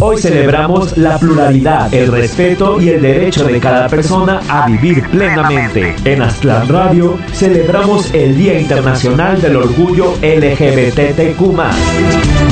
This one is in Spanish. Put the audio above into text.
Hoy celebramos la pluralidad, el respeto y el derecho de cada persona a vivir plenamente. En Aztlán Radio celebramos el Día Internacional del Orgullo LGBTQ+.